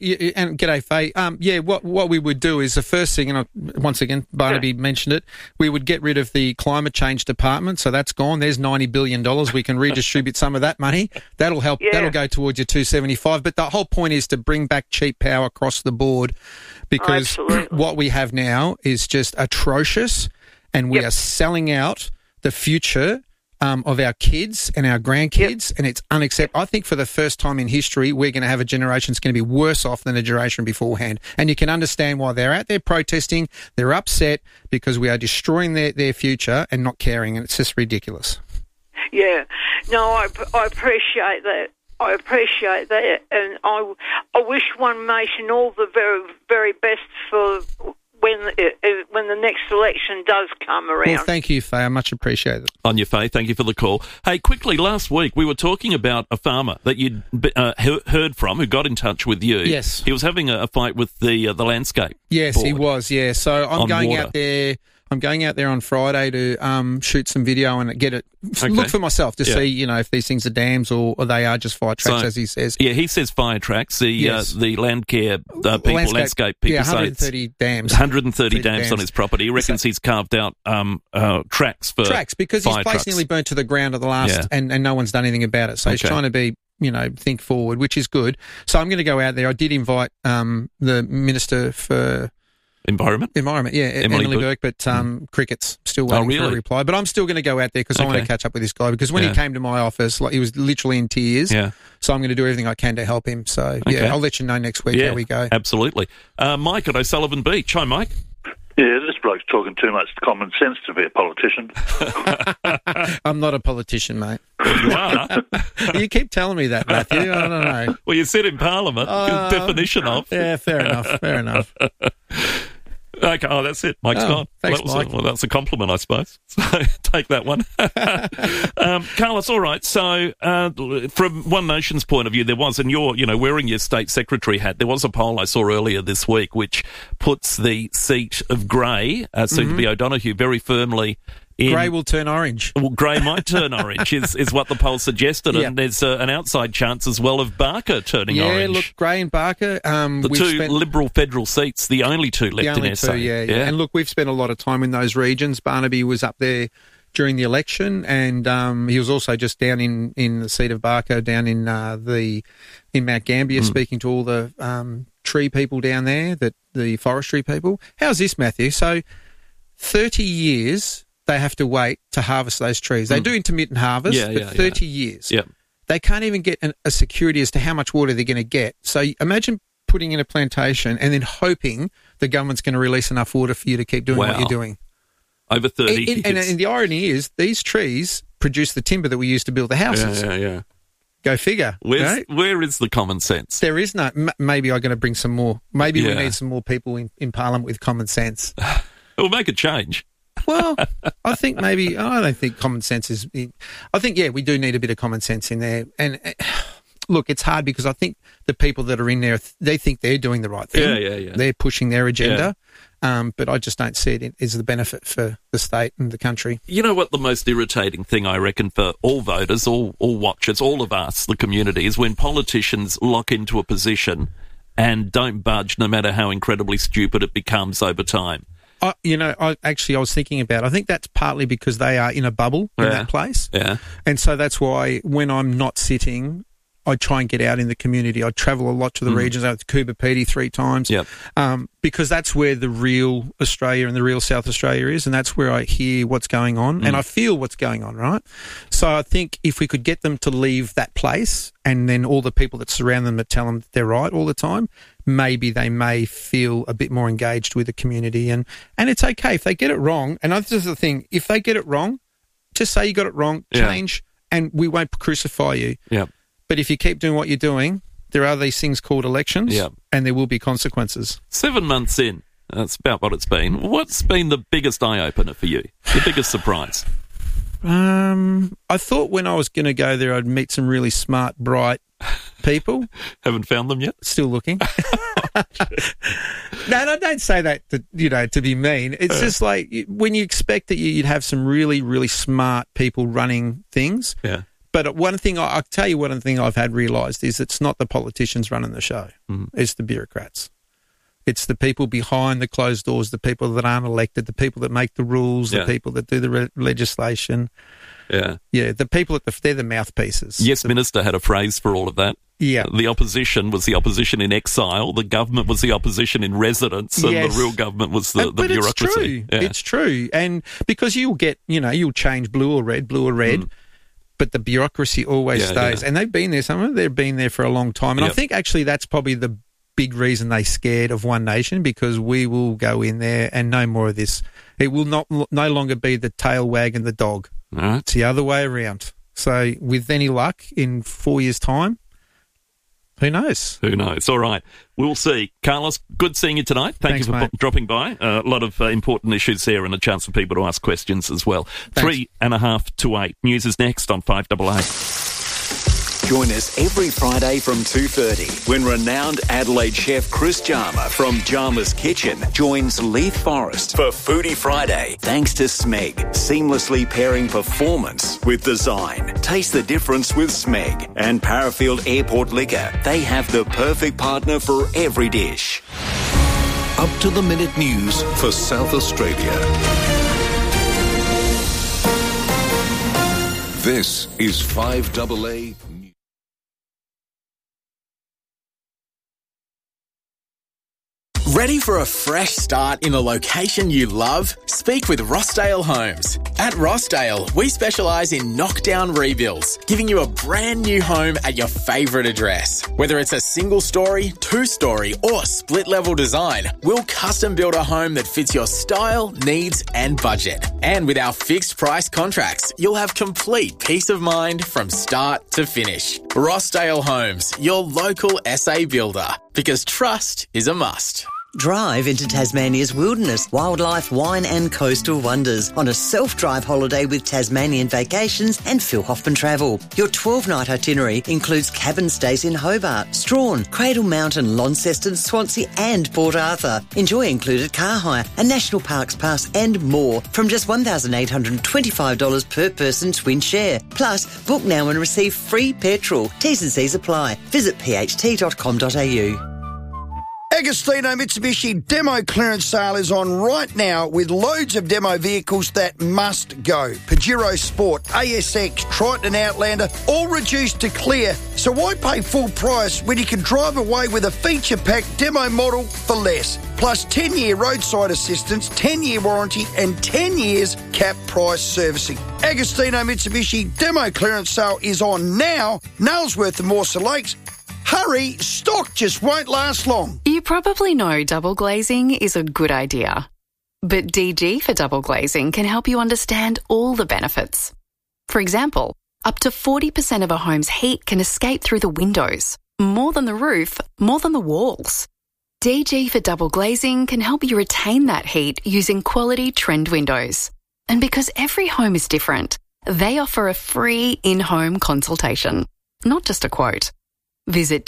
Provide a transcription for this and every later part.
and g'day, Faye. What we would do is the first thing, and once again, Barnaby mentioned it, we would get rid of the climate change department, so that's gone. There's $90 billion. We can redistribute some of that money. That'll help. That'll go towards your 275. But the whole point is to bring back cheap power across the board, because what we have now is just atrocious, and we are selling out the future of our kids and our grandkids, and it's unacceptable. I think for the first time in history, we're going to have a generation that's going to be worse off than a generation beforehand. And you can understand why they're out there protesting. They're upset because we are destroying their future and not caring, and it's just ridiculous. Yeah. No, I appreciate that. I appreciate that, and I wish One Nation all the very, very best for when the next election does come around. Well, thank you, Faye. I much appreciate it. On your Faye, thank you for the call. Hey, quickly, last week we were talking about a farmer that you'd heard from who got in touch with you. Yes. He was having a fight with the landscape. Yes, board. He was, yeah. So I'm going out there. I'm going out there on Friday to shoot some video and get it. Look for myself to see, if these things are dams or they are just fire tracks, as he says. Yeah, he says fire tracks. The land care landscape people 130 dams. 130 dams on his property. He reckons he's carved out tracks for tracks because his place nearly burnt to the ground at the last, and no one's done anything about it. So he's trying to be, think forward, which is good. So I'm going to go out there. I did invite the Minister for Environment, yeah, Emily Burke, but Cricket's still waiting for a reply. But I'm still going to go out there because I want to catch up with this guy, because when he came to my office, he was literally in tears. Yeah. So I'm going to do everything I can to help him. So, I'll let you know next week how we go. Absolutely. Mike at O'Sullivan Beach. Hi, Mike. Yeah, this bloke's talking too much common sense to be a politician. I'm not a politician, mate. You are. You keep telling me that, Matthew. I don't know. Well, you sit in Parliament. Definition of. Yeah, fair enough. Okay, that's it. Mike's gone. Thanks, Mike. That's a compliment, I suppose. So take that one. Carlos, all right. So from One Nation's point of view, there was, and you're, wearing your state secretary hat, there was a poll I saw earlier this week which puts the seat of Gray, soon to be O'Donoghue, very firmly Grey will turn orange. Well, Grey might turn orange, is what the poll suggested, and there's an outside chance as well of Barker turning orange. Yeah, look, Grey and Barker. The two Liberal federal seats, the only two left in SA. Yeah. And look, we've spent a lot of time in those regions. Barnaby was up there during the election, and he was also just down in the seat of Barker, down in Mount Gambier, speaking to all the tree people down there, the forestry people. How's this, Matthew? So 30 years... they have to wait to harvest those trees. They do intermittent harvest, but 30 years. Yep. They can't even get a security as to how much water they're going to get. So imagine putting in a plantation and then hoping the government's going to release enough water for you to keep doing what you're doing. Over 30 years. And the irony is these trees produce the timber that we use to build the houses. Yeah. Go figure. Where is the common sense? There is no. Maybe I'm going to bring some more. Maybe we need some more people in Parliament with common sense. We'll make a change. Well, I think maybe, I don't think common sense is, I think, we do need a bit of common sense in there. And look, it's hard because I think the people that are in there, they think they're doing the right thing. Yeah. They're pushing their agenda. But I just don't see it as the benefit for the state and the country. You know what the most irritating thing, I reckon, for all voters, all watchers, all of us, the community, is when politicians lock into a position and don't budge no matter how incredibly stupid it becomes over time. I was thinking about, I think that's partly because they are in a bubble in that place. Yeah. And so that's why when I'm not sitting, I try and get out in the community. I travel a lot to the regions. I went to Coober Pedy 3 times. Yep. Because that's where the real Australia and the real South Australia is, and that's where I hear what's going on and I feel what's going on, right? So I think if we could get them to leave that place and then all the people that surround them that tell them that they're right all the time, maybe they may feel a bit more engaged with the community. And it's okay if they get it wrong. And this is the thing, if they get it wrong, just say you got it wrong, change, and we won't crucify you. Yeah. But if you keep doing what you're doing, there are these things called elections, and there will be consequences. 7 months in, that's about what it's been. What's been the biggest eye-opener for you? The biggest surprise? I thought when I was going to go there, I'd meet some really smart, bright people. Haven't found them yet? Still looking. No, don't say that to be mean. It's just like when you expect that you'd have some really, really smart people running things. Yeah. But one thing, I'll tell you one thing I've had realised is it's not the politicians running the show. It's the bureaucrats. It's the people behind the closed doors, the people that aren't elected, the people that make the rules, the people that do the legislation. Yeah. Yeah, the people they're the mouthpieces. Yes, Minister had a phrase for all of that. Yeah. The opposition was the opposition in exile, the government was the opposition in residence, and the real government was the bureaucracy. It's true. Yeah. It's true. And because you'll change blue or red, but the bureaucracy always stays. Yeah. And they've been there, some of them, they've been there for a long time. And I think actually that's probably the big reason they're scared of One Nation, because we will go in there and no more of this. It will no longer be the tail wagging the dog. All right. It's the other way around. So with any luck, in 4 years' time, who knows? Who knows? All right. We'll see. Carlos, good seeing you tonight. Thank you for dropping by. A lot of important issues there and a chance for people to ask questions as well. Thanks. 7:30 to 8. News is next on 5AA. Join us every Friday from 2:30 when renowned Adelaide chef Chris Jarma from Jarma's Kitchen joins Leith Forrest for Foodie Friday. Thanks to Smeg, seamlessly pairing performance with design. Taste the difference with Smeg and Parafield Airport Liquor. They have the perfect partner for every dish. Up to the minute news for South Australia. This is 5AA. Ready for a fresh start in a location you love? Speak with Rossdale Homes. At Rossdale, we specialise in knockdown rebuilds, giving you a brand new home at your favourite address. Whether it's a single story, 2-story or split level design, we'll custom build a home that fits your style, needs and budget. And with our fixed price contracts, you'll have complete peace of mind from start to finish. Rossdale Homes, your local SA builder, because trust is a must. Drive into Tasmania's wilderness, wildlife, wine and coastal wonders on a self-drive holiday with Tasmanian Vacations and Phil Hoffman Travel. Your 12-night itinerary includes cabin stays in Hobart, Strahan, Cradle Mountain, Launceston, Swansea and Port Arthur. Enjoy included car hire, a National Parks Pass and more from just $1,825 per person twin share. Plus, book now and receive free petrol. T's and C's apply. Visit pht.com.au. Agostino Mitsubishi demo clearance sale is on right now with loads of demo vehicles that must go. Pajero Sport, ASX, Triton and Outlander, all reduced to clear. So why pay full price when you can drive away with a feature-packed demo model for less? Plus 10-year roadside assistance, 10-year warranty and 10 years cap price servicing. Agostino Mitsubishi demo clearance sale is on now. Nailsworth and Morsa Lakes. Hurry, stock just won't last long. You probably know double glazing is a good idea. But DG for double glazing can help you understand all the benefits. For example, up to 40% of a home's heat can escape through the windows. More than the roof, more than the walls. DG for double glazing can help you retain that heat using quality trend windows. And because every home is different, they offer a free in-home consultation, not just a quote. Visit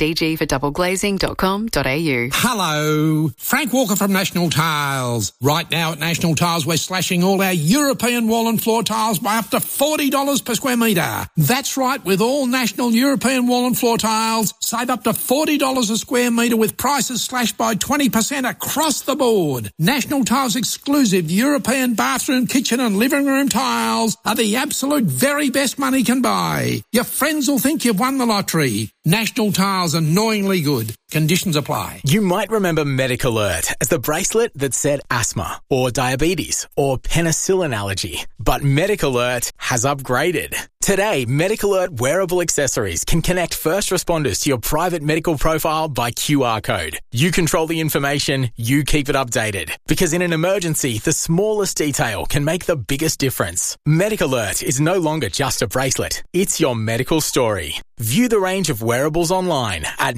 dgfordoubleglazing.com.au. Hello, Frank Walker from National Tiles. Right now at National Tiles, we're slashing all our European wall and floor tiles by up to $40 per square metre. That's right, with all National European wall and floor tiles, save up to $40 a square metre with prices slashed by 20% across the board. National Tiles exclusive European bathroom, kitchen and living room tiles are the absolute very best money can buy. Your friends will think you've won the lottery. National Tiles, annoyingly good. Conditions apply. You might remember Medic Alert as the bracelet that said asthma or diabetes or penicillin allergy. But Medic Alert has upgraded. Today, Medic Alert wearable accessories can connect first responders to your private medical profile by QR code. You control the information, you keep it updated. Because in an emergency, the smallest detail can make the biggest difference. Medic Alert is no longer just a bracelet. It's your medical story. View the range of wearables online at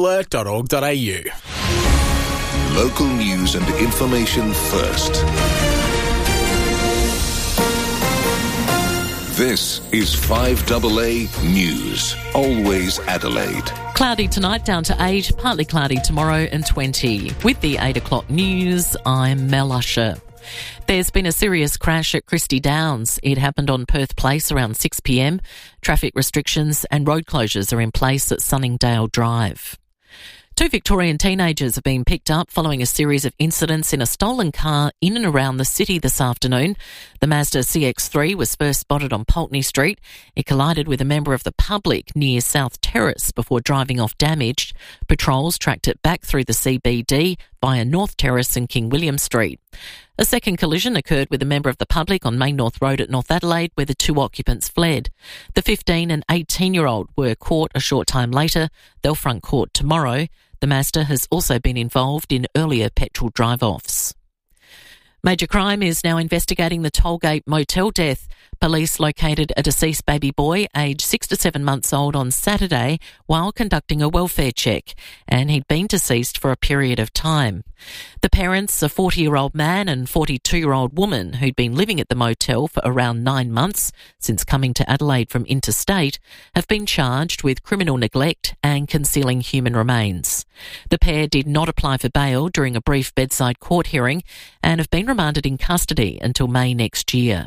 medicalert.org.au. Local news and information first. This is 5AA News. Always Adelaide. Cloudy tonight, down to 8, partly cloudy tomorrow and 20. With the 8 o'clock news, I'm Mel Usher. There's been a serious crash at Christie Downs. It happened on Perth Place around 6 p.m. Traffic restrictions and road closures are in place at Sunningdale Drive. 2 Victorian teenagers have been picked up following a series of incidents in a stolen car in and around the city this afternoon. The Mazda CX-3 was first spotted on Pulteney Street. It collided with a member of the public near South Terrace before driving off damaged. Patrols tracked it back through the CBD via North Terrace and King William Street. A second collision occurred with a member of the public on Main North Road at North Adelaide, where the 2 occupants fled. The 15 and 18-year-old were caught a short time later. They'll front court tomorrow. The Mazda has also been involved in earlier petrol drive-offs. Major Crime is now investigating the Tollgate motel death. Police located a deceased baby boy aged 6 to 7 months old on Saturday while conducting a welfare check, and he'd been deceased for a period of time. The parents, a 40-year-old man and 42-year-old woman who'd been living at the motel for around 9 months since coming to Adelaide from interstate, have been charged with criminal neglect and concealing human remains. The pair did not apply for bail during a brief bedside court hearing and have been remanded in custody until May next year.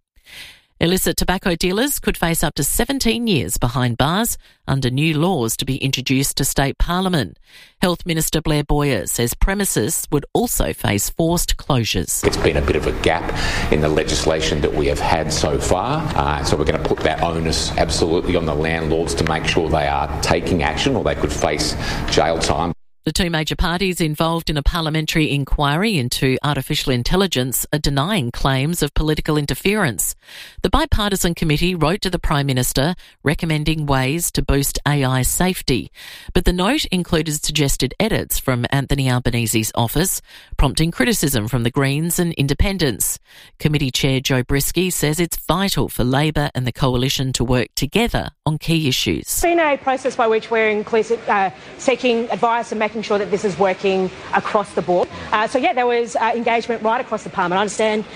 Illicit tobacco dealers could face up to 17 years behind bars under new laws to be introduced to state parliament. Health Minister Blair Boyer says premises would also face forced closures. It's been a bit of a gap in the legislation that we have had so far, so we're going to put that onus absolutely on the landlords to make sure they are taking action or they could face jail time. The 2 major parties involved in a parliamentary inquiry into artificial intelligence are denying claims of political interference. The bipartisan committee wrote to the Prime Minister recommending ways to boost AI safety, but the note included suggested edits from Anthony Albanese's office, prompting criticism from the Greens and Independents. Committee Chair Joe Brisky says it's vital for Labor and the Coalition to work together on key issues. It's been a process by which we're seeking advice and making sure that this is working across the board. There was engagement right across the parliament. I understand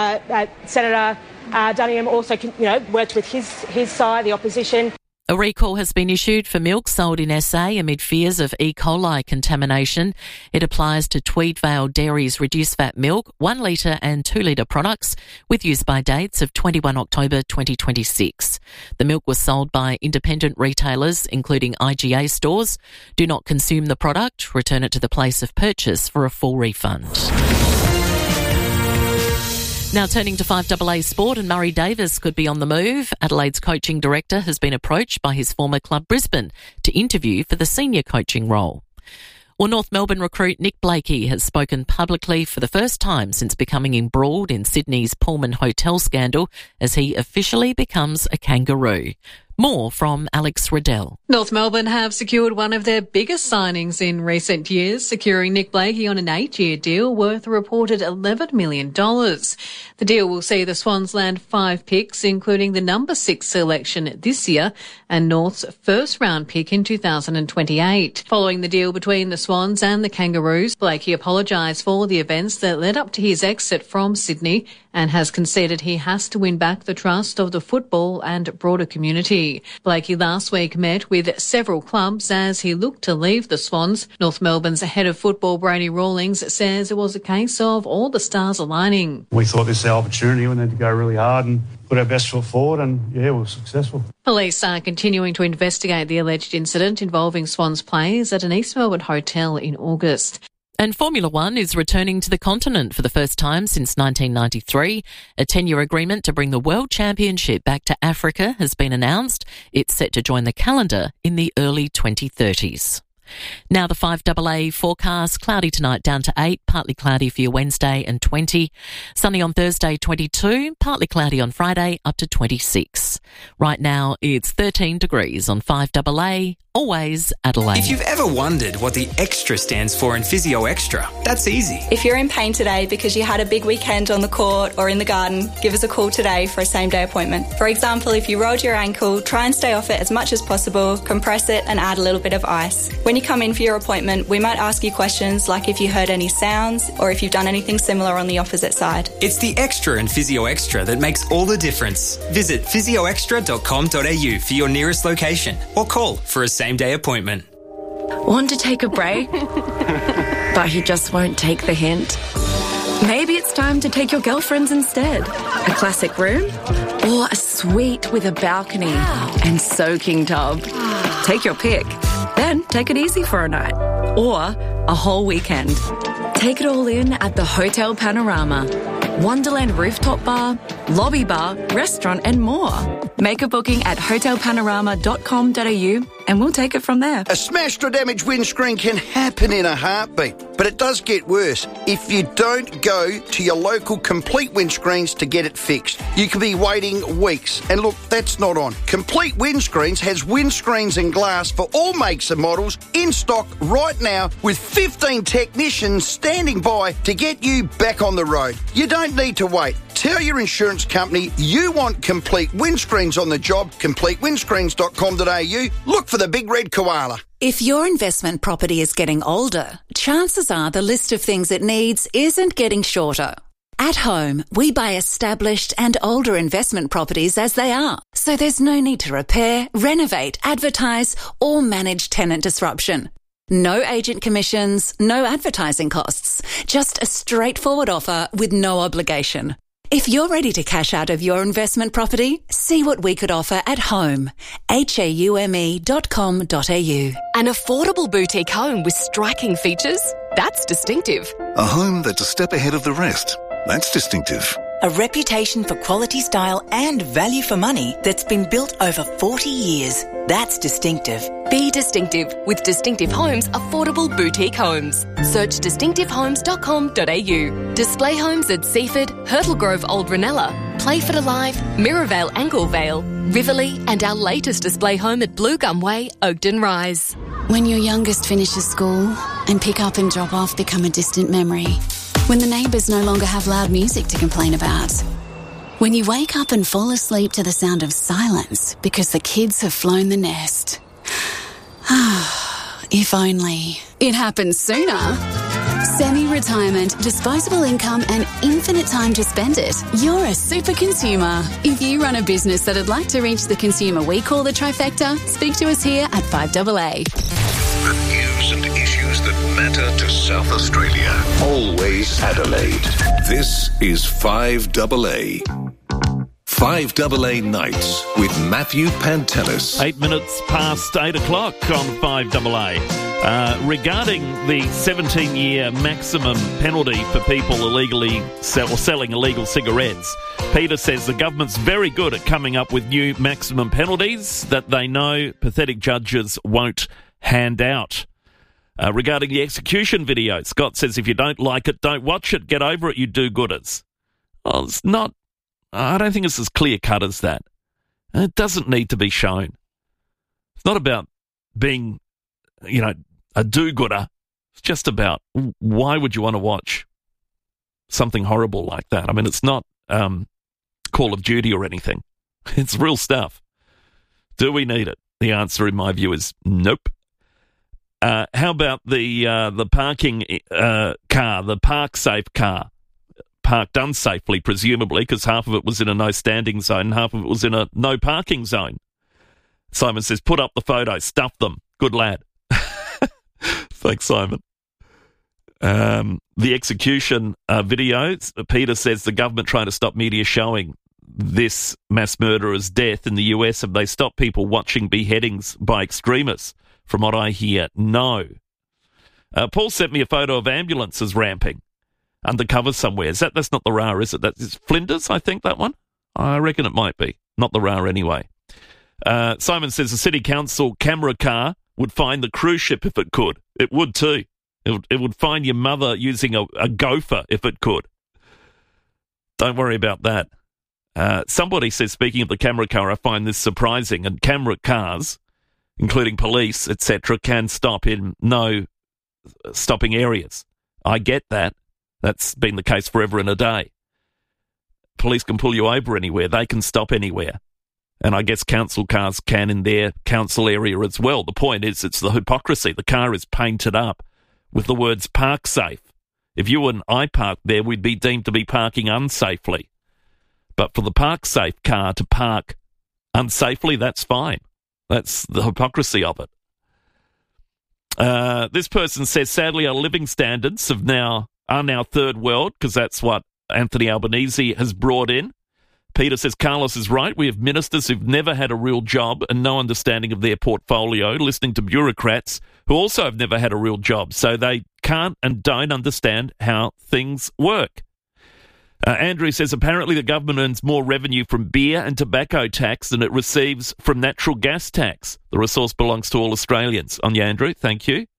Senator Duniam also worked with his side, the opposition. A recall has been issued for milk sold in SA amid fears of E. coli contamination. It applies to Tweedvale Dairy's reduced fat milk, 1 litre and 2 litre products, with use-by dates of 21 October 2026. The milk was sold by independent retailers, including IGA stores. Do not consume the product. Return it to the place of purchase for a full refund. Now turning to 5AA sport, and Murray Davis could be on the move. Adelaide's coaching director has been approached by his former club Brisbane to interview for the senior coaching role. Well, North Melbourne recruit Nick Blakey has spoken publicly for the first time since becoming embroiled in Sydney's Pullman Hotel scandal as he officially becomes a kangaroo. More from Alex Riddell. North Melbourne have secured one of their biggest signings in recent years, securing Nick Blakey on an 8-year deal worth a reported $11 million. The deal will see the Swans land 5 picks, including the number 6 selection this year and North's first-round pick in 2028. Following the deal between the Swans and the Kangaroos, Blakey apologised for the events that led up to his exit from Sydney and has conceded he has to win back the trust of the football and broader community. Blakey last week met with several clubs as he looked to leave the Swans. North Melbourne's head of football, Brady Rawlings, says it was a case of all the stars aligning. We thought this was our opportunity. We needed to go really hard and put our best foot forward, and we were successful. Police are continuing to investigate the alleged incident involving Swans players at an East Melbourne hotel in August. And Formula One is returning to the continent for the first time since 1993. A 10-year agreement to bring the World Championship back to Africa has been announced. It's set to join the calendar in the early 2030s. Now the 5AA forecast, cloudy tonight down to 8, partly cloudy for your Wednesday and 20. Sunny on Thursday 22, partly cloudy on Friday up to 26. Right now it's 13 degrees on 5AA, always Adelaide. If you've ever wondered what the extra stands for in Physio Extra, that's easy. If you're in pain today because you had a big weekend on the court or in the garden, give us a call today for a same-day appointment. For example, if you rolled your ankle, try and stay off it as much as possible, compress it and add a little bit of ice. When you come in for your appointment, we might ask you questions like if you heard any sounds or if you've done anything similar on the opposite side. It's the extra in Physio Extra that makes all the difference. Visit physioextra.com.au for your nearest location or call for a same-day appointment. Want to take a break? But he just won't take the hint? Maybe it's time time to take your girlfriends instead. A classic room or a suite with a balcony and soaking tub. Take your pick. Then take it easy for a night or a whole weekend. Take it all in at the Hotel Panorama. Wonderland rooftop bar, lobby bar, restaurant and more. Make a booking at hotelpanorama.com.au and we'll take it from there. A smashed or damaged windscreen can happen in a heartbeat, but it does get worse if you don't go to your local Complete Windscreens to get it fixed. You could be waiting weeks. And look, that's not on. Complete Windscreens has windscreens and glass for all makes and models in stock right now with 15 technicians standing by to get you back on the road. You don't need to wait. Tell your insurance company you want Complete Windscreens on the job. CompleteWindscreens.com.au. Look for the big red koala. If your investment property is getting older, chances are the list of things it needs isn't getting shorter. At Home, we buy established and older investment properties as they are, so there's no need to repair, renovate, advertise, or manage tenant disruption. No agent commissions, no advertising costs, just a straightforward offer with no obligation. If you're ready to cash out of your investment property, see what we could offer at Home, haume.com.au. An affordable boutique home with striking features? That's distinctive. A home that's a step ahead of the rest. That's distinctive. A reputation for quality, style and value for money that's been built over 40 years. That's distinctive. Be distinctive with Distinctive Homes Affordable Boutique Homes. Search distinctivehomes.com.au. Display homes at Seaford, Hurtle Grove Old Ranella, Playford Alive, Mirrorvale Anglevale, Riverlea and our latest display home at Blue Gum Way, Oakden Rise. When your youngest finishes school and pick up and drop off become a distant memory. When the neighbours no longer have loud music to complain about. When you wake up and fall asleep to the sound of silence because the kids have flown the nest. If only it happened sooner. Semi-retirement, disposable income and infinite time to spend it. You're a super consumer. If you run a business that'd like to reach the consumer we call the trifecta, speak to us here at 5AA. The news and issues that matter to South Australia. Always Adelaide. This is 5AA. 5AA Nights with Matthew Pantelis. 8 minutes past 8 o'clock on 5AA. Regarding the 17-year maximum penalty for people illegally selling illegal cigarettes, Peter says the government's very good at coming up with new maximum penalties that they know pathetic judges won't hand out. Regarding the execution video, Scott says if you don't like it, don't watch it. Get over it, you do-gooders. Well, it's not. I don't think it's as clear-cut as that. It doesn't need to be shown. It's not about being, a do-gooder. It's just about why would you want to watch something horrible like that? I mean, it's not Call of Duty or anything. It's real stuff. Do we need it? The answer, in my view, is nope. How about the parking car, the park-safe car? Parked unsafely, presumably, because half of it was in a no-standing zone and half of it was in a no-parking zone. Simon says, put up the photos, stuff them. Good lad. Thanks, Simon. The execution videos, Peter says the government trying to stop media showing this mass murderer's death in the US. Have they stopped people watching beheadings by extremists? From what I hear, no. Paul sent me a photo of ambulances ramping undercover somewhere. That's not the RAR, is it? That's Flinders, I think, that one? I reckon it might be. Not the RAR anyway. Simon says the city council camera car would find the cruise ship if it could. It would too. It would find your mother using a gopher if it could. Don't worry about that. Somebody says, speaking of the camera car, I find this surprising. And camera cars, including police, etc., can stop in no stopping areas. I get that. That's been the case forever and a day. Police can pull you over anywhere. They can stop anywhere. And I guess council cars can in their council area as well. The point is, it's the hypocrisy. The car is painted up with the words park safe. If you and I parked there, we'd be deemed to be parking unsafely. But for the park safe car to park unsafely, that's fine. That's the hypocrisy of it. This person says, sadly, our living standards are now third world, because that's what Anthony Albanese has brought in. Peter says, Carlos is right. We have ministers who've never had a real job and no understanding of their portfolio, listening to bureaucrats who also have never had a real job, so they can't and don't understand how things work. Andrew says, apparently the government earns more revenue from beer and tobacco tax than it receives from natural gas tax. The resource belongs to all Australians. On you, Andrew. Thank you.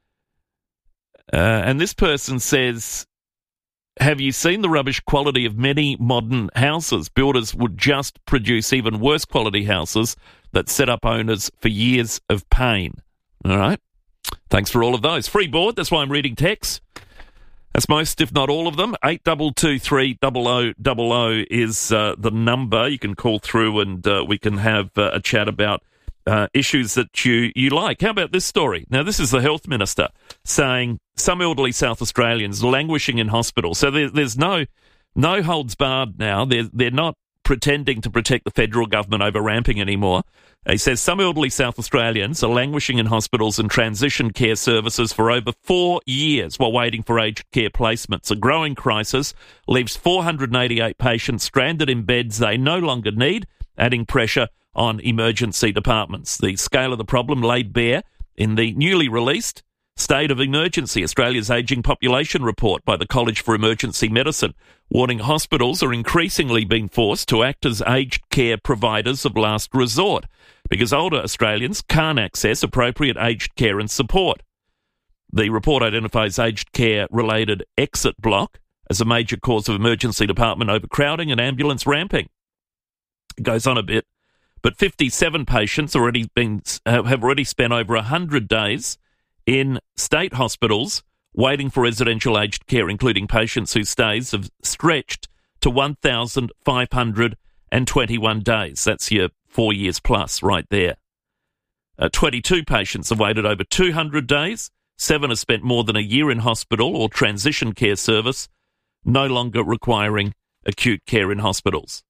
And this person says, have you seen the rubbish quality of many modern houses? Builders would just produce even worse quality houses that set up owners for years of pain. All right. Thanks for all of those. Free board, that's why I'm reading texts. That's most, if not all of them. 8223 0000 is the number. You can call through and we can have a chat about issues that you like. How about this story? Now, this is the Health Minister saying some elderly South Australians languishing in hospital. So there's no holds barred now. They're not pretending to protect the federal government over ramping anymore. He says some elderly South Australians are languishing in hospitals and transition care services for over 4 years while waiting for aged care placements. A growing crisis leaves 488 patients stranded in beds they no longer need, adding pressure on emergency departments. The scale of the problem laid bare in the newly released State of Emergency, Australia's Ageing Population Report by the College for Emergency Medicine, warning hospitals are increasingly being forced to act as aged care providers of last resort because older Australians can't access appropriate aged care and support. The report identifies aged care-related exit block as a major cause of emergency department overcrowding and ambulance ramping. It goes on a bit, but 57 patients have already spent over 100 days in state hospitals waiting for residential aged care, including patients whose stays have stretched to 1,521 days. That's your 4 years plus right there. 22 patients have waited over 200 days. 7 have spent more than a year in hospital or transition care service, no longer requiring acute care in hospitals.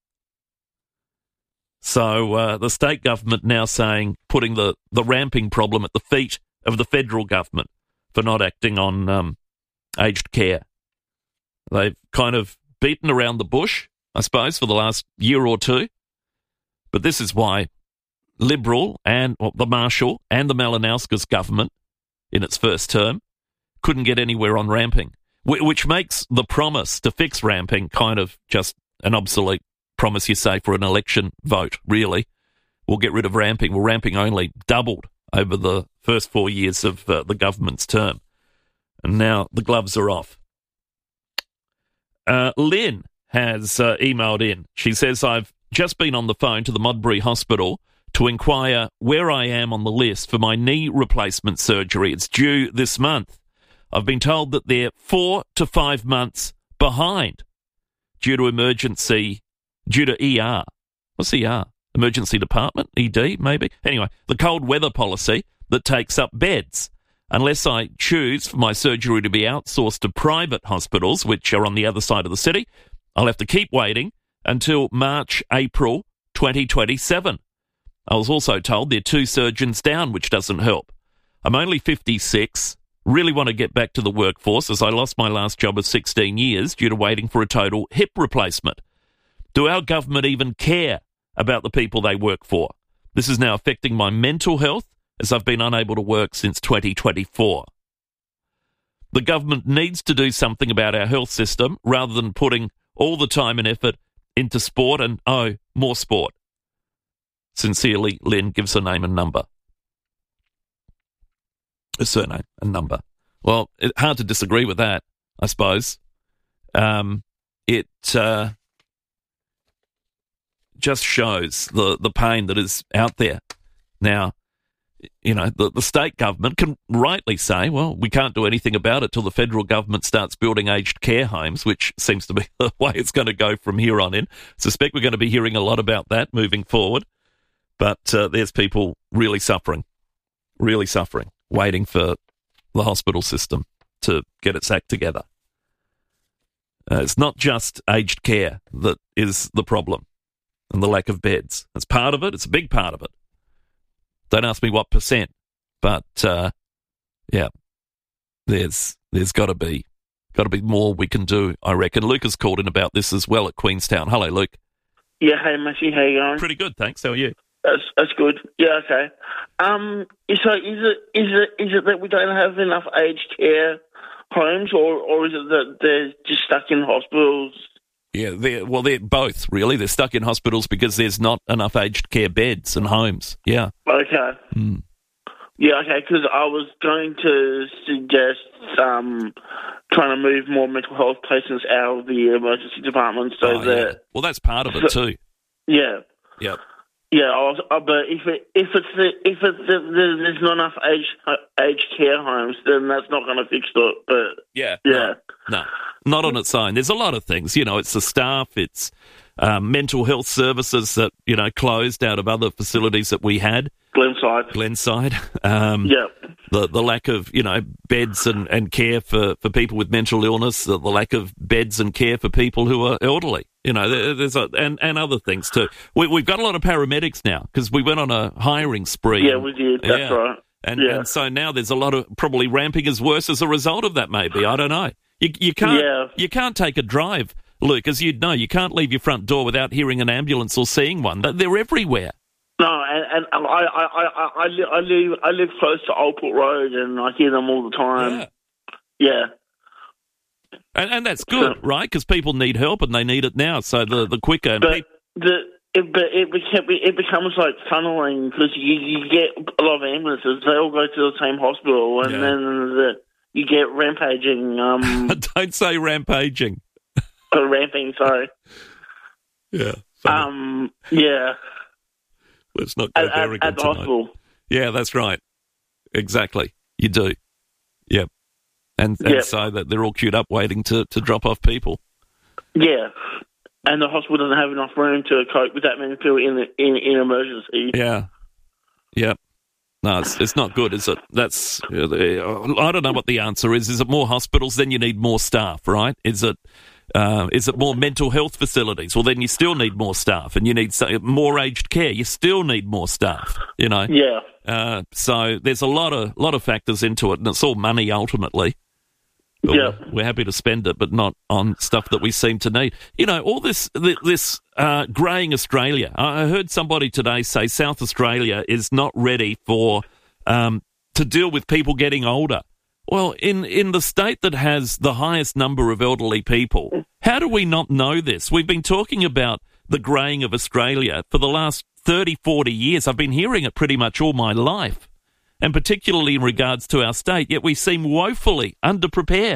So the state government now saying, putting the ramping problem at the feet of the federal government for not acting on aged care. They've kind of beaten around the bush, I suppose, for the last year or two. But this is why Liberal and the Marshall and the Malinauskas government in its first term couldn't get anywhere on ramping, which makes the promise to fix ramping kind of just an obsolete promise you say for an election vote, really. We'll get rid of ramping. Well, ramping only doubled over the first 4 years of the government's term. And now the gloves are off. Lynn has emailed in. She says, I've just been on the phone to the Modbury Hospital to inquire where I am on the list for my knee replacement surgery. It's due this month. I've been told that they're 4 to 5 months behind due to ER. What's ER? Emergency Department? ED, maybe? Anyway, the cold weather policy that takes up beds. Unless I choose for my surgery to be outsourced to private hospitals, which are on the other side of the city, I'll have to keep waiting until March, April 2027. I was also told there are 2 surgeons down, which doesn't help. I'm only 56, really want to get back to the workforce as I lost my last job of 16 years due to waiting for a total hip replacement. Do our government even care about the people they work for? This is now affecting my mental health as I've been unable to work since 2024. The government needs to do something about our health system rather than putting all the time and effort into sport and, more sport. Sincerely, Lynn gives her name and number. A surname and number. Well, hard to disagree with that, I suppose. It just shows the pain that is out there. Now, you know, the state government can rightly say, well, we can't do anything about it till the federal government starts building aged care homes, which seems to be the way it's going to go from here on in. Suspect we're going to be hearing a lot about that moving forward. But there's people really suffering, waiting for the hospital system to get its act together. It's not just aged care that is the problem and the lack of beds. It's part of it. It's a big part of it. Don't ask me what percent, but yeah, there's got to be got to be more we can do, I reckon. Luke has called in about this as well at Queenstown. Hello, Luke. Yeah, hey, Matthew, how you going? Pretty good, thanks. How are you? That's good. Yeah, okay. So is it that we don't have enough aged care homes, or is it that they're just stuck in hospitals? Yeah, they're both, really. They're stuck in hospitals because there's not enough aged care beds and homes. Yeah. Okay. Mm. Yeah, okay, because I was going to suggest trying to move more mental health patients out of the emergency department so that... Yeah. Well, that's part of it too. Yeah. Yep. Yeah, but if there's not enough aged care homes, then that's not going to fix it. But yeah. No, not on its own. There's a lot of things. It's the staff, it's mental health services that closed out of other facilities that we had. Glenside. The lack of beds and care for people with mental illness. The lack of beds and care for people who are elderly. There's and other things too. We've got a lot of paramedics now because we went on a hiring spree. Yeah, we did. That's right. And so now there's a lot of probably ramping is worse as a result of that. Maybe I don't know. You can't take a drive, Luke, as you'd know. You can't leave your front door without hearing an ambulance or seeing one. They're everywhere. No, and I live close to Oldport Road, and I hear them all the time. Yeah. And that's good, right? Because people need help and they need it now. So the quicker. It becomes like tunneling because you get a lot of ambulances. They all go to the same hospital, and then you get rampaging. Don't say rampaging. Ramping, sorry. Yeah. Yeah. Let's not go there again at the tonight. hospital. Yeah, that's right. Exactly. You do. Yep. And so that they're all queued up waiting to drop off people. Yeah. And the hospital doesn't have enough room to cope with that many people in emergency. Yeah. Yep. No, it's not good, is it? That's I don't know what the answer is. Is it more hospitals? Then you need more staff, right? Is it more mental health facilities? Well, then you still need more staff, and you need more aged care. You still need more staff. Yeah. So there's a lot of factors into it, and it's all money ultimately. Yeah. We're happy to spend it, but not on stuff that we seem to need. All this greying Australia. I heard somebody today say South Australia is not ready for to deal with people getting older. Well, in the state that has the highest number of elderly people, how do we not know this? We've been talking about the greying of Australia for the last 30, 40 years. I've been hearing it pretty much all my life. And particularly in regards to our state, yet we seem woefully underprepared.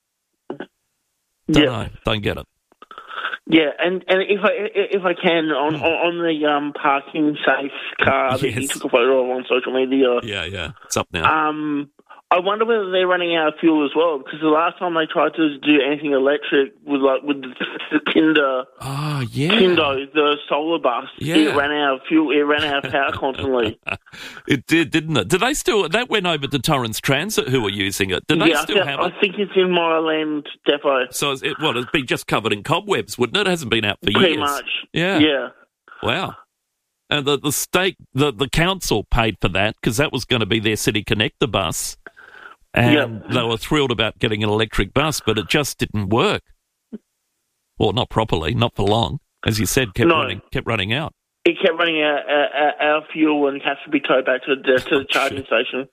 Don't get it. Yeah, and if I can, on the parking safe car that you took a photo of on social media. Yeah, it's up now. I wonder whether they're running out of fuel as well, because the last time they tried to do anything electric with the Tinder, Tindo, the solar bus, it ran out of fuel. It ran out of power constantly. It did, didn't it? Did they still? That went over to Torrens Transit, who were using it. Did they still have it? I think it's in Moreland Depot. So it'd be just covered in cobwebs, wouldn't it? It hasn't been out for years. Pretty much. Yeah. Wow. And the state, the council paid for that because that was going to be their City Connector bus. And they were thrilled about getting an electric bus, but it just didn't work. Well, not properly, not for long. As you said, kept running out. It kept running out our fuel and has to be towed back to the charging station.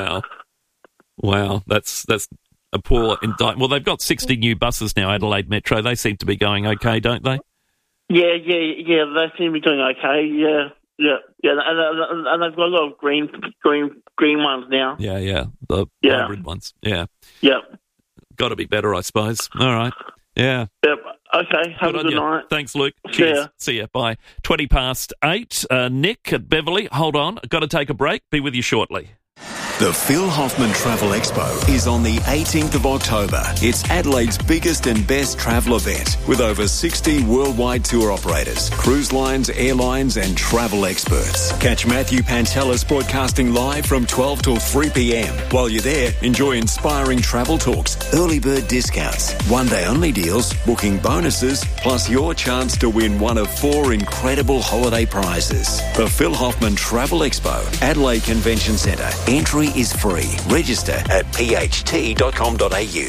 Wow, that's a poor indictment. Well, they've got 60 new buses now, Adelaide Metro. They seem to be going okay, don't they? Yeah, they seem to be doing okay, yeah, and they've got a lot of green ones now. Yeah, the hybrid ones. Yeah. Got to be better, I suppose. All right. Yeah. Yep. Okay. Have a good night. Thanks, Luke. Cheers. See ya. Bye. 8:20. Nick at Beverley. Hold on. Got to take a break. Be with you shortly. The Phil Hoffman Travel Expo is on the 18th of October. It's Adelaide's biggest and best travel event with over 60 worldwide tour operators, cruise lines, airlines and travel experts. Catch Matthew Pantelis broadcasting live from 12 till 3 p.m. While you're there, enjoy inspiring travel talks, early bird discounts, one-day only deals, booking bonuses, plus your chance to win one of 4 incredible holiday prizes. The Phil Hoffman Travel Expo, Adelaide Convention Centre. Entry is free. Register at pht.com.au.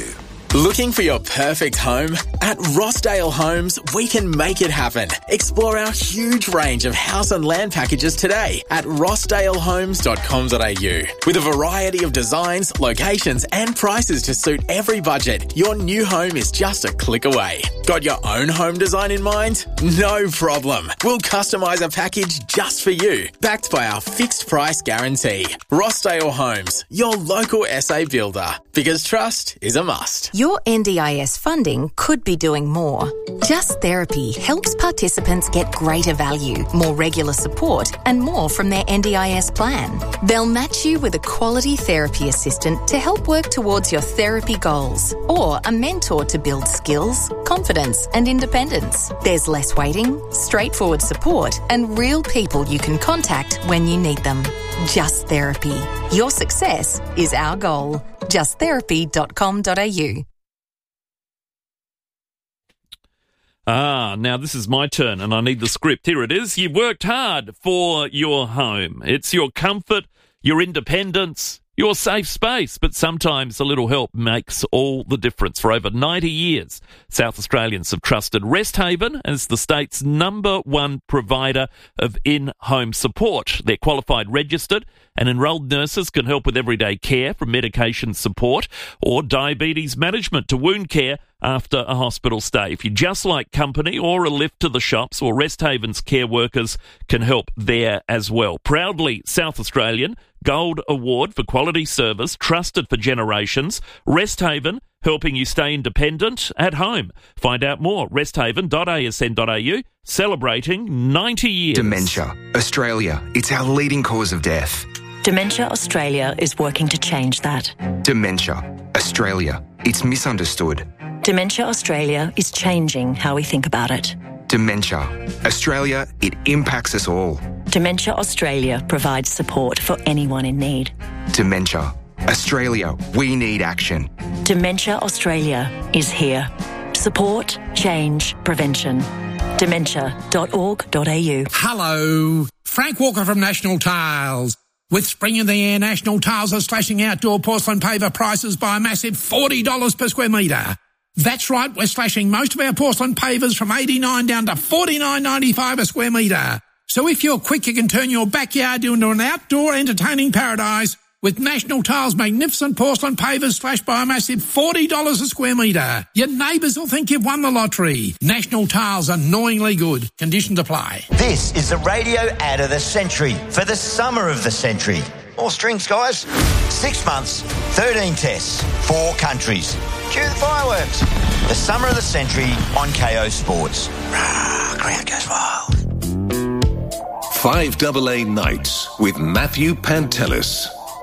Looking for your perfect home? At Rossdale Homes, we can make it happen. Explore our huge range of house and land packages today at rossdalehomes.com.au. With a variety of designs, locations and prices to suit every budget, your new home is just a click away. Got your own home design in mind? No problem. We'll customise a package just for you, backed by our fixed price guarantee. Rossdale Homes, your local SA builder. Because trust is a must. Your NDIS funding could be doing more. Just Therapy helps participants get greater value, more regular support and more from their NDIS plan. They'll match you with a quality therapy assistant to help work towards your therapy goals or a mentor to build skills, confidence and independence. There's less waiting, straightforward support and real people you can contact when you need them. Just Therapy. Your success is our goal. justtherapy.com.au. Now this is my turn and I need the script. Here it is. You've worked hard for your home. It's your comfort, your independence, your safe space, but sometimes a little help makes all the difference. For over 90 years, South Australians have trusted Rest Haven as the state's #1 provider of in-home support. They're qualified, registered and enrolled nurses can help with everyday care from medication support or diabetes management to wound care after a hospital stay. If you just like company or a lift to the shops, or Rest Haven's care workers can help there as well. Proudly South Australian, Gold Award for quality service, trusted for generations. Rest Haven, helping you stay independent at home. Find out more, resthaven.asn.au, celebrating 90 years. Dementia. Australia, it's our leading cause of death. Dementia Australia is working to change that. Dementia. Australia, it's misunderstood. Dementia Australia is changing how we think about it. Dementia. Australia, it impacts us all. Dementia Australia provides support for anyone in need. Dementia. Australia, we need action. Dementia Australia is here. Support, change, prevention. Dementia.org.au. Hello, Frank Walker from National Tiles. With spring in the air, National Tiles are slashing outdoor porcelain paver prices by a massive $40 per square metre. That's right, we're slashing most of our porcelain pavers from $89 down to $49.95 a square metre. So if you're quick, you can turn your backyard into an outdoor entertaining paradise with National Tiles' magnificent porcelain pavers slashed by a massive $40 a square metre. Your neighbours will think you've won the lottery. National Tiles, annoyingly good. Conditions apply. This is the radio ad of the century for the summer of the century. More strings, guys. 6 months, 13 tests, 4 countries. Cue the fireworks. The summer of the century on KO Sports. Rah, crowd goes wild. 5AA Nights with Matthew Pantelis.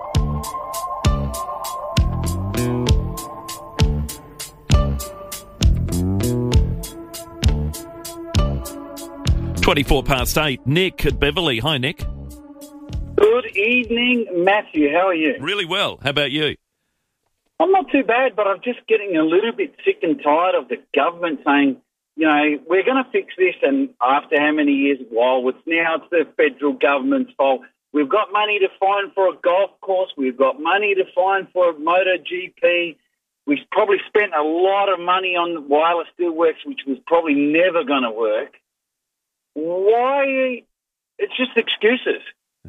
$8:24. Nick at Beverley. Hi, Nick. Good evening, Matthew. How are you? Really well. How about you? I'm not too bad, but I'm just getting a little bit sick and tired of the government saying, you know, we're going to fix this, and after how many years? Well, it's the federal government's fault. We've got money to find for a golf course. We've got money to find for a MotoGP. We've probably spent a lot of money on wireless steelworks, which was probably never going to work. Why? It's just excuses.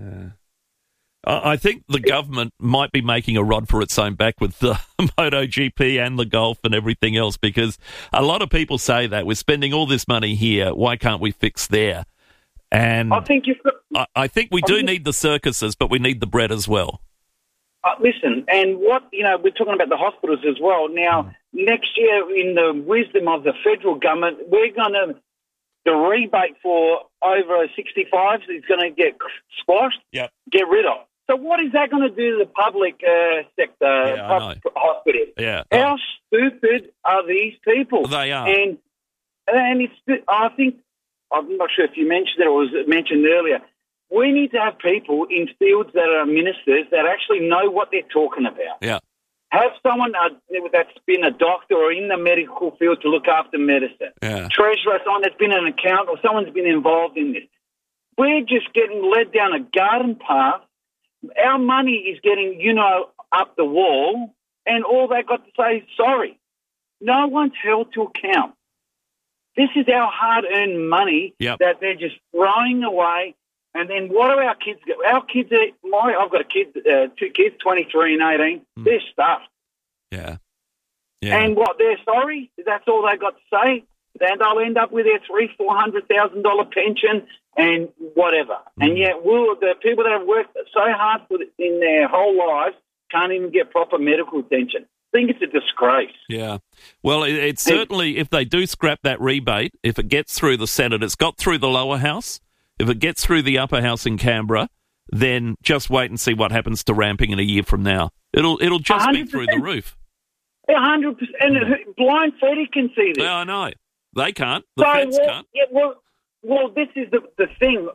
I think the government might be making a rod for its own back with the MotoGP and the golf and everything else, because a lot of people say that we're spending all this money here, why can't we fix there? And I think we do need the circuses, but we need the bread as well. Listen, and we're talking about the hospitals as well. Now, next year, in the wisdom of the federal government, we're going to, the rebate for over 65s is going to get squashed, get rid of. So what is that going to do to the public sector, hospital? Yeah. How stupid are these people? They are. And it's, I think, I'm not sure if you mentioned it or was mentioned earlier, we need to have people in fields that are ministers that actually know what they're talking about. Yeah. Have someone that's been a doctor or in the medical field to look after medicine. Yeah. Treasurer, someone that's been an accountant or someone's been involved in this. We're just getting led down a garden path. Our money is getting, up the wall, and all they got to say is sorry. no one's held to account. This is our hard-earned money that they're just throwing away. And then what do our kids get? Our kids I've got two kids, 23 and 18. They're stuffed. Yeah. And what, they're sorry? That's all they got to say? And they'll end up with their $300,000-$400,000 pension and whatever. And yet, the people that have worked so hard in their whole lives can't even get proper medical attention. I think it's a disgrace. Yeah. Well, it's certainly, if they do scrap that rebate, if it gets through the Senate, it's got through the lower house. If it gets through the upper house in Canberra, then just wait and see what happens to ramping in a year from now. It'll just 100%. Be through the roof. 100%. And blind Freddy can see this. Yeah, I know. They can't. The feds can't. Yeah, well, this is the thing.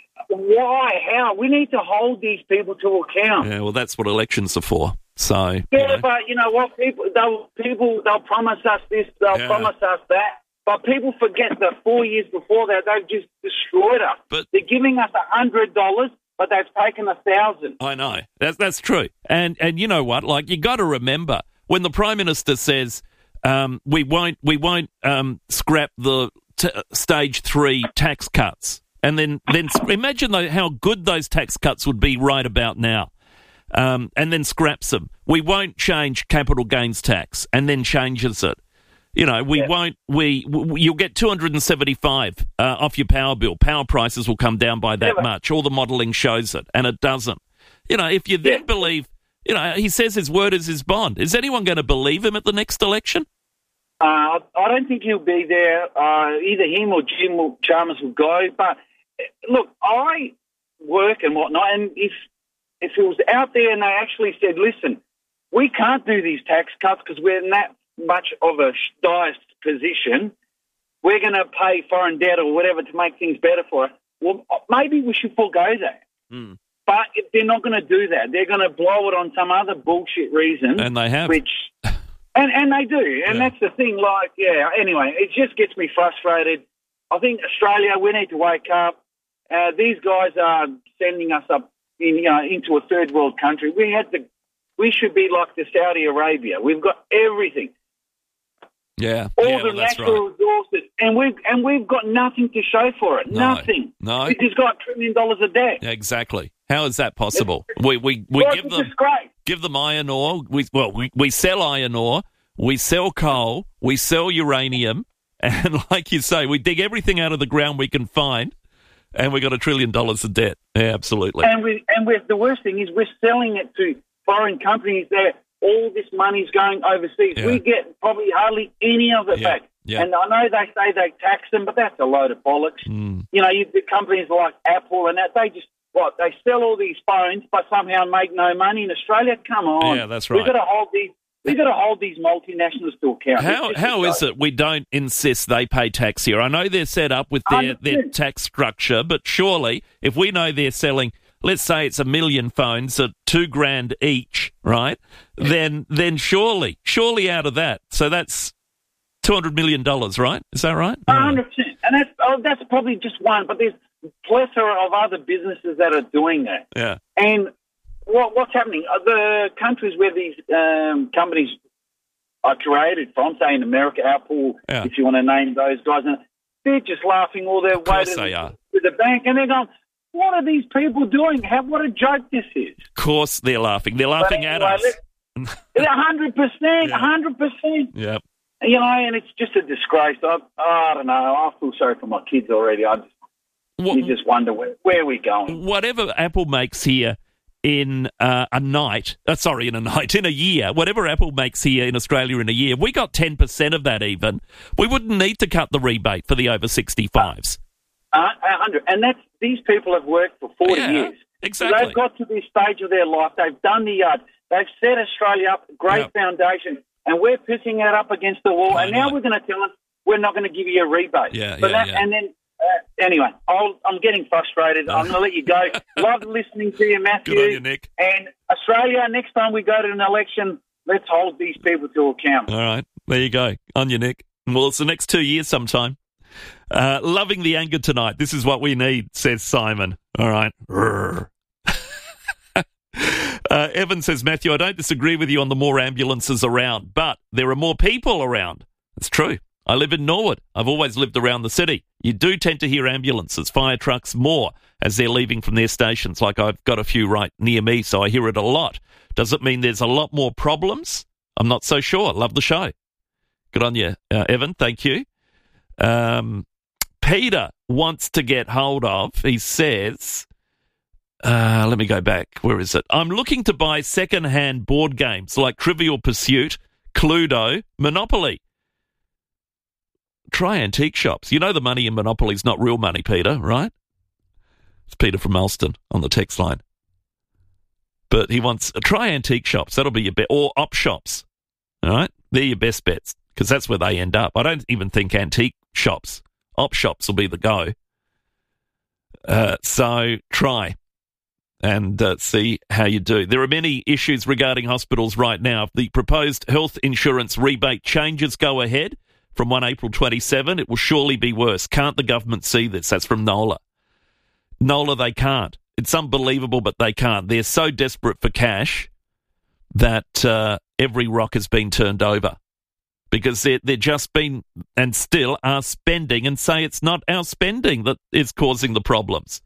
Why? How? We need to hold these people to account. Yeah, well, that's what elections are for. So but you know what? They'll promise us this. They'll promise us that. But people forget that 4 years before that, they've just destroyed us. But they're giving us $100, but they've taken 1,000. I know. That's true. And you know what? Like, you got to remember when the Prime Minister says we won't scrap the stage 3 tax cuts, and then imagine how good those tax cuts would be right about now. And then scraps them. We won't change capital gains tax, and then changes it. You know, you'll get $275 off your power bill. Power prices will come down by that much. All the modelling shows it, and it doesn't. You know, if you then believe, you know, he says his word is his bond. Is anyone going to believe him at the next election? I don't think he'll be there. Either him or Jim Chalmers will go. But look, I work and whatnot, and if it was out there and they actually said, listen, we can't do these tax cuts because we're in that much of a dire position, we're going to pay foreign debt or whatever to make things better for us. Well, maybe we should forego that. But if they're not going to do that, they're going to blow it on some other bullshit reason. And they have. And they do. And that's the thing. Like, anyway, it just gets me frustrated. I think Australia, we need to wake up. These guys are sending us up into a third world country. We should be like the Saudi Arabia. We've got everything. All the natural resources, and we've got nothing to show for it. Nothing. No, we just got $1 trillion a day. Exactly. How is that possible? We give them iron ore. We sell iron ore. We sell coal. We sell uranium, and like you say, we dig everything out of the ground we can find, and we got $1 trillion of debt. Yeah, absolutely. And the worst thing is we're selling it to foreign companies there. All this money's going overseas. Yeah. We get probably hardly any of it back. Yeah. And I know they say they tax them, but that's a load of bollocks. You know, the companies like Apple and that, they sell all these phones but somehow make no money in Australia. Come on. Yeah, that's right. We've got to hold these multinationals to account. How is it we don't insist they pay tax here? I know they're set up with their tax structure, but surely if we know they're selling, let's say it's 1 million phones at $2,000 each, right? Then surely out of that, so that's $200 million, right? Is that right? 100%. And that's probably just one, but there's plethora of other businesses that are doing that. Yeah. And what's happening? The countries where these companies are created from, say in America, Apple, if you want to name those guys, they're just laughing all their way to the bank, and they're going, what are these people doing? What a joke this is. Of course they're laughing. They're laughing at us. 100%, 100%. Yep. You know, and it's just a disgrace. I don't know. I feel sorry for my kids already. You just wonder where we're going. Whatever Apple makes here in a year, whatever Apple makes here in Australia in a year, we got 10% of that even. We wouldn't need to cut the rebate for the over 65s. 100. And these people have worked for 40 years. Exactly. So they've got to this stage of their life. They've done the yard. They've set Australia up, great foundation, and we're pissing it up against the wall. And now we're going to tell them we're not going to give you a rebate. And then, anyway, I'm getting frustrated. I'm going to let you go. Love listening to you, Matthew. Good on you, Nick. And Australia, next time we go to an election, let's hold these people to account. All right. There you go. On you, Nick. Well, it's the next 2 years sometime. Loving the anger tonight. This is what we need, says Simon. All right. Evan says, Matthew, I don't disagree with you on the more ambulances around, but there are more people around. It's true. I live in Norwood. I've always lived around the city. You do tend to hear ambulances, fire trucks more as they're leaving from their stations. Like I've got a few right near me, so I hear it a lot. Does it mean there's a lot more problems? I'm not so sure. Love the show. Good on you, Evan. Thank you. Peter wants to get hold of, he says, let me go back. Where is it? I'm looking to buy second-hand board games like Trivial Pursuit, Cluedo, Monopoly. Try antique shops. You know the money in Monopoly is not real money, Peter, right? It's Peter from Alston on the text line. But he wants try antique shops. That'll be your bet. Or op shops. All right? They're your best bets because that's where they end up. I don't even think antique shops. Op shops will be the go. So try and see how you do. There are many issues regarding hospitals right now. If the proposed health insurance rebate changes go ahead from 1 April 27, it will surely be worse. Can't the government see this? That's from Nola. Nola, they can't. It's unbelievable, but they can't. They're so desperate for cash that every rock has been turned over because they're just been and still are spending and say it's not our spending that is causing the problems.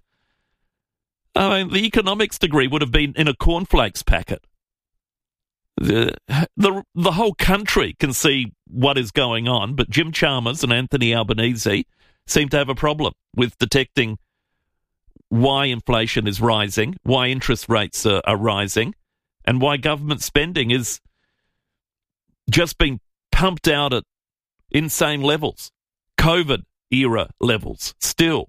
I mean, the economics degree would have been in a cornflakes packet. The whole country can see what is going on, but Jim Chalmers and Anthony Albanese seem to have a problem with detecting why inflation is rising, why interest rates are rising, and why government spending is just being pumped out at insane levels, COVID-era levels still.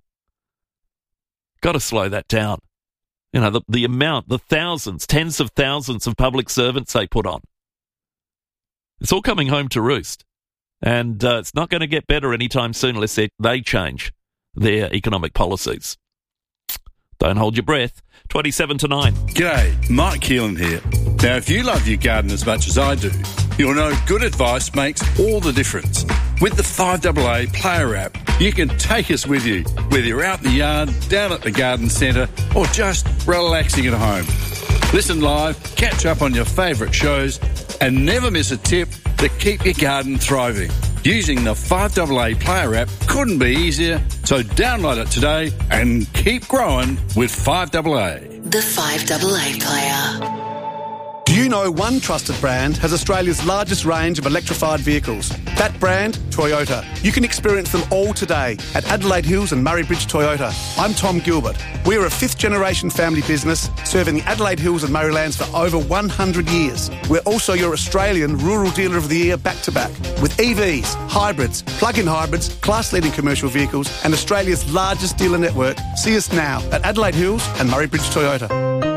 Got to slow that down. You know, the amount, the thousands, tens of thousands of public servants they put on. It's all coming home to roost. And it's not going to get better anytime soon unless they change their economic policies. Don't hold your breath. 27 to 9. G'day, Mike Keelan here. Now, if you love your garden as much as I do, you'll know good advice makes all the difference. With the 5AA Player app, you can take us with you, whether you're out in the yard, down at the garden centre, or just relaxing at home. Listen live, catch up on your favourite shows, and never miss a tip to keep your garden thriving. Using the 5AA Player app couldn't be easier, so download it today and keep growing with 5AA. The 5AA Player. Do you know one trusted brand has Australia's largest range of electrified vehicles? That brand, Toyota. You can experience them all today at Adelaide Hills and Murray Bridge Toyota. I'm Tom Gilbert. We are a fifth-generation family business serving the Adelaide Hills and Murraylands for over 100 years. We're also your Australian Rural Dealer of the Year back-to-back. With EVs, hybrids, plug-in hybrids, class-leading commercial vehicles and Australia's largest dealer network. See us now at Adelaide Hills and Murray Bridge Toyota.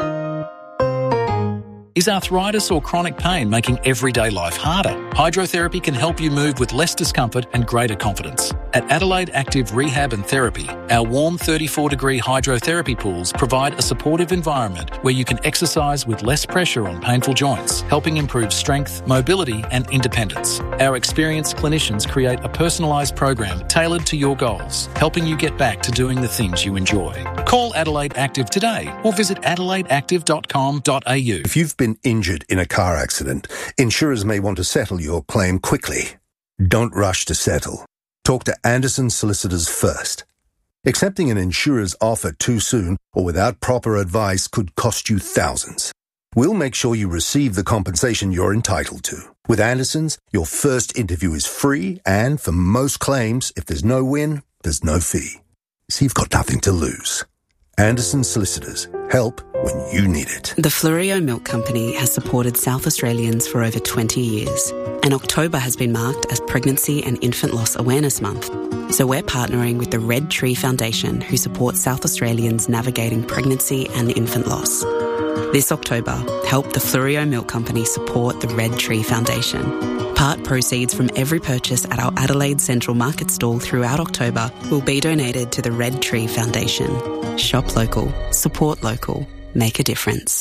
Is arthritis or chronic pain making everyday life harder? Hydrotherapy can help you move with less discomfort and greater confidence. At Adelaide Active Rehab and Therapy, our warm 34-degree hydrotherapy pools provide a supportive environment where you can exercise with less pressure on painful joints, helping improve strength, mobility and independence. Our experienced clinicians create a personalised program tailored to your goals, helping you get back to doing the things you enjoy. Call Adelaide Active today or visit adelaideactive.com.au. If you've been injured in a car accident, insurers may want to settle your claim quickly. Don't rush to settle. Talk to Anderson Solicitors first. Accepting an insurer's offer too soon or without proper advice could cost you thousands. We'll make sure you receive the compensation you're entitled to. With Anderson's, your first interview is free, and for most claims, if there's no win, there's no fee. So you've got nothing to lose. Anderson Solicitors. Help when you need it. The Fleurieu Milk Company has supported South Australians for over 20 years, and October has been marked as Pregnancy and Infant Loss Awareness Month. So we're partnering with the Red Tree Foundation, who supports South Australians navigating pregnancy and infant loss. This October, help the Fleurieu Milk Company support the Red Tree Foundation. Part proceeds from every purchase at our Adelaide Central Market stall throughout October will be donated to the Red Tree Foundation. Shop local, support local, make a difference.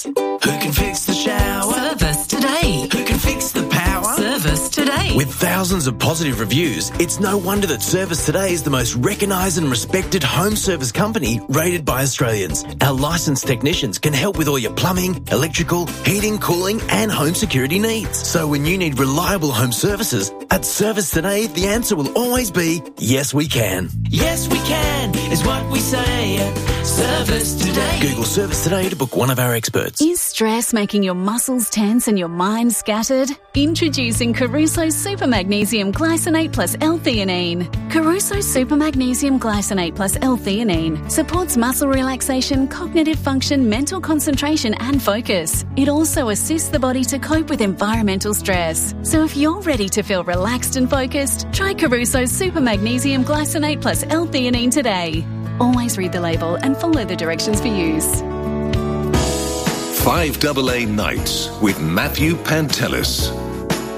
Who can fix the shower? Service Today. Who can fix the power? Service Today. With thousands of positive reviews, it's no wonder that Service Today is the most recognised and respected home service company rated by Australians. Our licensed technicians can help with all your plumbing, electrical, heating, cooling and home security needs. So when you need reliable home services, at Service Today, the answer will always be, yes, we can. Yes, we can, is what we say. Service Today. Google Service Today to book one of our experts. Is stress making your muscles tense and your mind scattered? Introducing Caruso Super Magnesium Glycinate plus L-theanine. Caruso Super Magnesium Glycinate plus L-theanine supports muscle relaxation, cognitive function, mental concentration and focus. It also assists the body to cope with environmental stress. So if you're ready to feel relaxed and focused, try Caruso Super Magnesium Glycinate plus L-theanine today. Always read the label and follow the directions for use. 5AA Nights with Matthew Pantelis.